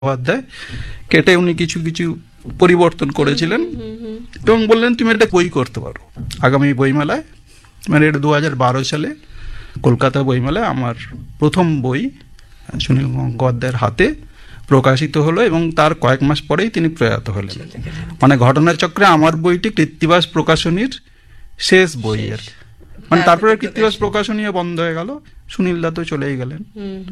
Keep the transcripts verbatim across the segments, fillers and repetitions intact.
অধ্যায় কেটে উনি কিছু কিছু পরিবর্তন করেছিলেন এবং বললেন তুমি এটা বই করতে পারো আগামী বইমেলায়। মানে এটা দু হাজার বারো সালে কলকাতা বইমেলায় আমার প্রথম বই সুনীল গঙ্গোপাধ্যায়ের হাতে প্রকাশিত হলো এবং তার কয়েক মাস পরেই তিনি প্রয়াত হলেন। মানে ঘটনার চক্রে আমার বইটি কৃত্তিবাস প্রকাশনীর শেষ বই আর কি। মানে তারপরে কৃত্তিবাস প্রকাশনী বন্ধ হয়ে গেল, সুনীল দা তো চলেই গেলেন।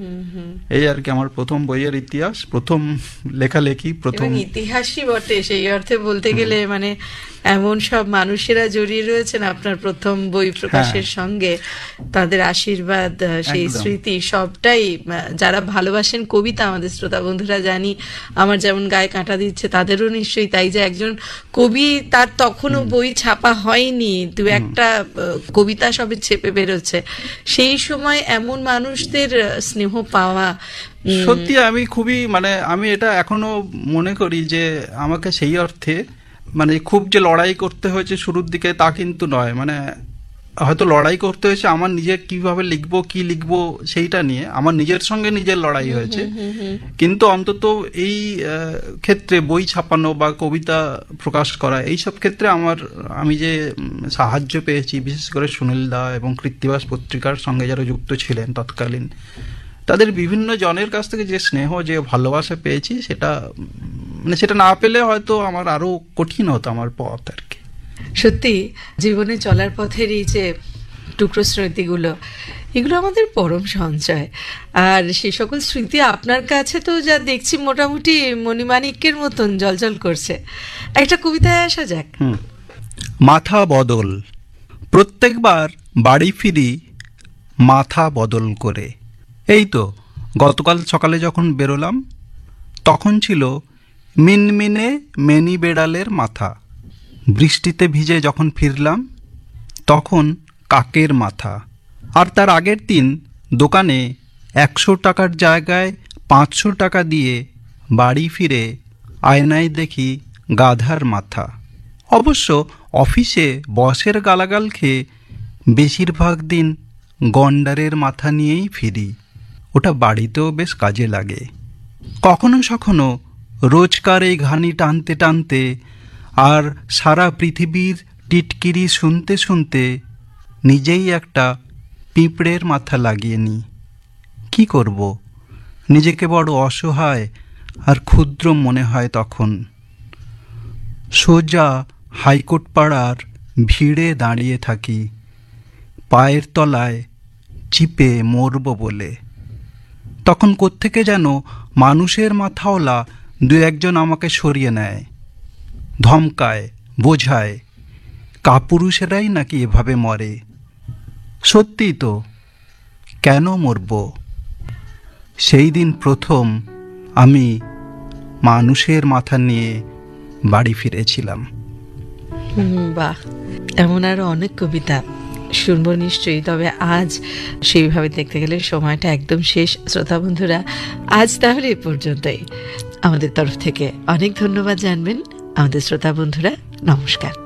এই আর কি আমার প্রথম বইয়ের ইতিহাস, প্রথম লেখালেখি, প্রথম ইতিহাসই বটে সেই অর্থে বলতে গেলে। মানে এমন সব মানুষেরা জড়িয়ে রয়েছেন আপনার প্রথম বই প্রকাশের সঙ্গে, তাদের আশীর্বাদ, সেই স্মৃতি সবটাই যারা ভালোবাসেন কবিতা, আমাদের শ্রোতা বন্ধুরা জানি আমার যেমন গায়ে কাঁটা দিচ্ছে, তাদেরও নিশ্চয়ই তাই। যে একজন কবি, তার তখনও বই ছাপা হয়নি, দু একটা কবিতা সবে ছেপে বেরোচ্ছে, সেই সময় এমন মানুষদের স্নেহ পাওয়া সত্যি আমি খুবই মানে আমি এটা এখনো মনে করি যে আমাকে সেই অর্থে মানে খুব যে লড়াই করতে হয়েছে শুরুর দিকে তা কিন্তু নয়। মানে হয়তো লড়াই করতে হয়েছে আমার নিজের কিভাবে লিখবো কি লিখবো সেইটা নিয়ে, আমার নিজের সঙ্গে নিজের লড়াই হয়েছে। কিন্তু অন্তত এই ক্ষেত্রে বই ছাপানো বা কবিতা প্রকাশ করা এইসব ক্ষেত্রে আমার আমি যে সাহায্য পেয়েছি, বিশেষ করে সুনীল দা এবং কৃত্তিবাস পত্রিকার সঙ্গে যারা যুক্ত ছিলেন তৎকালীন, তাদের বিভিন্ন জনের কাছ থেকে যে স্নেহ, যে ভালোবাসা পেয়েছি, সেটা মানে সেটা না পেলে হয়তো আমার আরো কঠিন হতো আমার পথ আর কি। সত্যি জীবনে চলার পথের এই যে টুকরো স্মৃতিগুলো, এগুলো আমাদের পরম সঞ্চয়। আর সেই সকল স্মৃতি আপনার কাছে তো যা দেখছি মোটামুটি মণিমাণিক্যের মতন জলজল করছে। একটা কবিতায় আসা যাক। মাথা বদল। প্রত্যেকবার বাড়ি ফিরি মাথা বদল করে। এই তো গতকাল সকালে যখন বেরোলাম তখন ছিল মিনমিনে মেনি বেড়ালের মাথা। বৃষ্টিতে ভিজে যখন ফিরলাম তখন কাকের মাথা। আর তার আগের দিন দোকানে একশো টাকার জায়গায় পাঁচশো টাকা দিয়ে বাড়ি ফিরে আয়নায় দেখি গাধার মাথা। অবশ্য অফিসে বসের গালাগাল খেয়ে বেশিরভাগ দিন গন্ডারের মাথা নিয়েই ফিরি। ওটা বাড়িতেও বেশ কাজে লাগে। কখনো সখনো রোজকার এই ঘানি টানতে টানতে আর সারা পৃথিবীর টিটকিরি শুনতে শুনতে নিজেই একটা পিঁপড়ের মাথা লাগিয়ে নিই। কী করব, নিজেকে বড় অসহায় আর ক্ষুদ্র মনে হয় তখন। সোজা হাইকোর্ট পাড়ার ভিড়ে দাঁড়িয়ে থাকি, পায়ের তলায় চিপে মরব বলে। তখন কোত্থেকে যেন মানুষের মাথাওয়ালা দু একজন আমাকে সরিয়ে নেয়, ধমকায়, বোঝায় কাপুরুষেরাই নাকি এভাবে মরে। সত্যি তো, কেন মরব? সেই দিন প্রথম আমি মানুষের মাথা নিয়ে বাড়ি ফিরেছিলাম। বাহ, এমন আরো অনেক কবিতা শুনবো নিশ্চয়ই। তবে আজ সেইভাবে দেখতে গেলে সময়টা একদম শেষ। শ্রোতা বন্ধুরা, আজ তাহলে এ পর্যন্তই। আমাদের তরফ থেকে অনেক ধন্যবাদ জানবেন আমাদের শ্রোতা বন্ধুরা। নমস্কার।